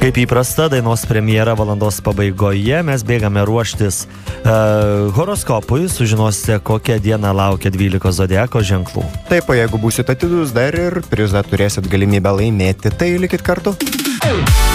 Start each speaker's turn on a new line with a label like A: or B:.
A: Kaip įprasta, dainos premjera valandos pabaigoje, mes bėgame ruoštis horoskopui, sužinosite, kokią dieną laukia 12 zodiako ženklų.
B: Taip, o jeigu būsit atidus, dar ir prizą turėsit galimybę laimėti, tai likit kartu.